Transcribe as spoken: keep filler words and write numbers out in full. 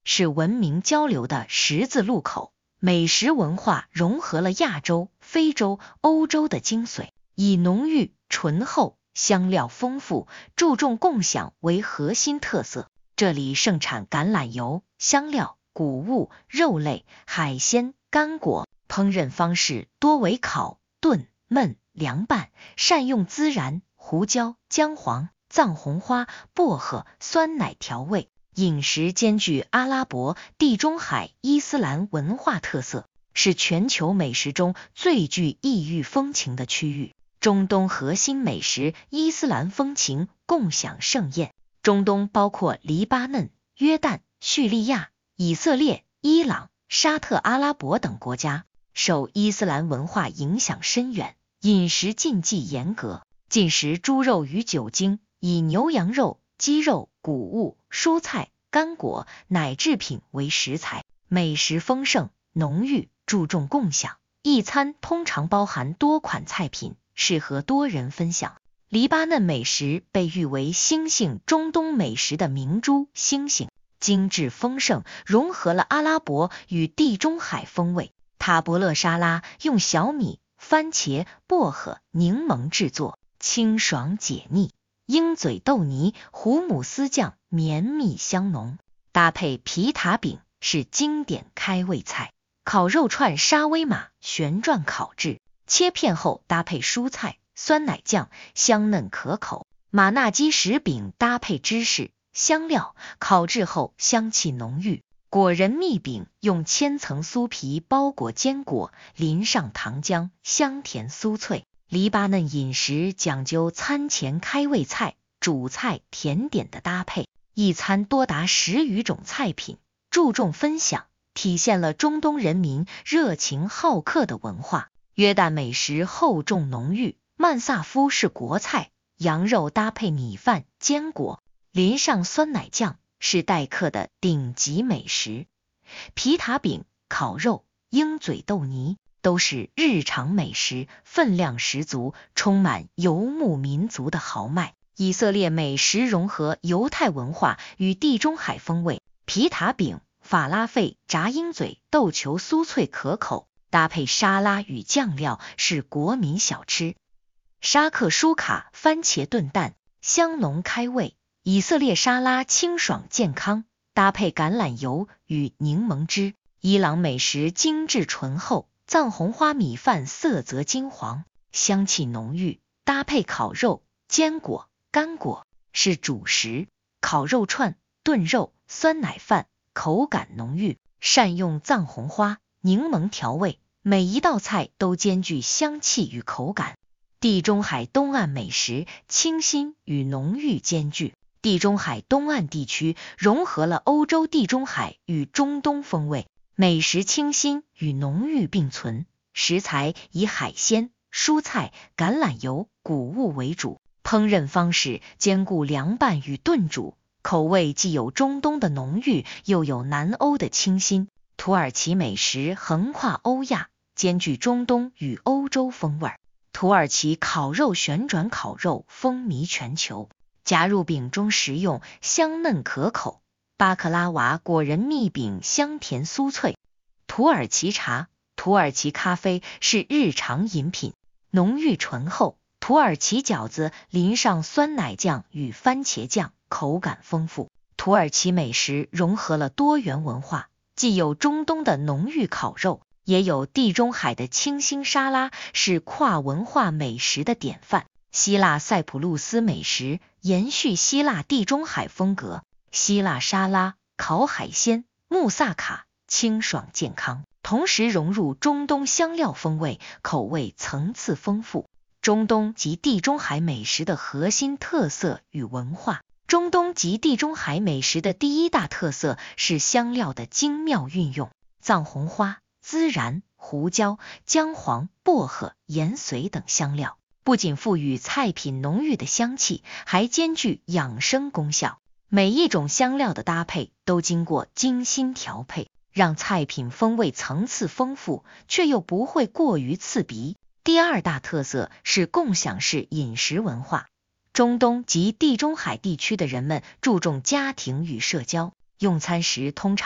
是文明交流的十字路口。美食文化融合了亚洲、非洲、欧洲的精髓，以浓郁、醇厚、香料丰富、注重共享为核心特色。这里盛产橄榄油、香料、谷物、肉类、海鲜、干果，烹饪方式多为烤、炖、焖、凉拌，善用孜然、胡椒、姜黄、藏红花、薄荷、酸奶调味。饮食兼具阿拉伯、地中海、伊斯兰文化特色，是全球美食中最具异域风情的区域。中东核心美食伊斯兰风情共享盛宴。中东包括黎巴嫩、约旦、叙利亚、以色列、伊朗、沙特阿拉伯等国家，受伊斯兰文化影响深远，饮食禁忌严格，禁食猪肉与酒精，以牛羊肉、鸡肉、谷物、蔬菜、干果、奶制品为食材。美食丰盛浓郁，注重共享，一餐通常包含多款菜品，适合多人分享。黎巴嫩美食被誉为星星中东美食的明珠星星，精致丰盛，融合了阿拉伯与地中海风味。塔伯勒沙拉用小米、番茄、薄荷、柠檬制作，清爽解腻。鹰嘴豆泥、胡姆斯酱绵密香浓，搭配皮塔饼是经典开胃菜。烤肉串沙威玛旋转烤制，切片后搭配蔬菜、酸奶酱，香嫩可口。马纳基什饼搭配芝士、香料，烤制后香气浓郁。果仁蜜饼用千层酥皮包裹坚果，淋上糖浆，香甜酥脆。黎巴嫩饮食讲究餐前开胃菜、主菜、甜点的搭配，一餐多达十余种菜品，注重分享，体现了中东人民热情好客的文化。约旦美食厚重浓郁，曼萨夫是国菜，羊肉搭配米饭、坚果，淋上酸奶酱，是待客的顶级美食。皮塔饼、烤肉、鹰嘴豆泥都是日常美食，分量十足，充满游牧民族的豪迈。以色列美食融合犹太文化与地中海风味，皮塔饼、法拉费、炸鹰嘴豆球酥脆可口，搭配沙拉与酱料是国民小吃。沙克舒卡番茄炖蛋香浓开胃，以色列沙拉清爽健康，搭配橄榄油与柠檬汁。伊朗美食精致醇厚，藏红花米饭色泽金黄，香气浓郁，搭配烤肉、坚果、干果是主食。烤肉串、炖肉、酸奶饭口感浓郁，善用藏红花、柠檬调味，每一道菜都兼具香气与口感。地中海东岸美食清新与浓郁兼具。地中海东岸地区融合了欧洲地中海与中东风味，美食清新与浓郁并存，食材以海鲜、蔬菜、橄榄油、谷物为主，烹饪方式兼顾凉拌与炖煮，口味既有中东的浓郁，又有南欧的清新。土耳其美食横跨欧亚，兼具中东与欧洲风味。土耳其烤肉旋转烤肉风靡全球，夹入饼中食用，香嫩可口。巴克拉瓦果仁蜜饼香甜酥脆。土耳其茶、土耳其咖啡是日常饮品，浓郁醇厚。土耳其饺子淋上酸奶酱与番茄酱，口感丰富。土耳其美食融合了多元文化，既有中东的浓郁烤肉，也有地中海的清新沙拉，是跨文化美食的典范。希腊塞浦路斯美食延续希腊地中海风格，希腊沙拉、烤海鲜、穆萨卡清爽健康，同时融入中东香料风味，口味层次丰富。中东及地中海美食的核心特色与文化。中东及地中海美食的第一大特色是香料的精妙运用，藏红花、孜然、胡椒、姜黄、薄荷、盐水等香料，不仅赋予菜品浓郁的香气，还兼具养生功效。每一种香料的搭配都经过精心调配，让菜品风味层次丰富，却又不会过于刺鼻。第二大特色是共享式饮食文化。中东及地中海地区的人们注重家庭与社交，用餐时通常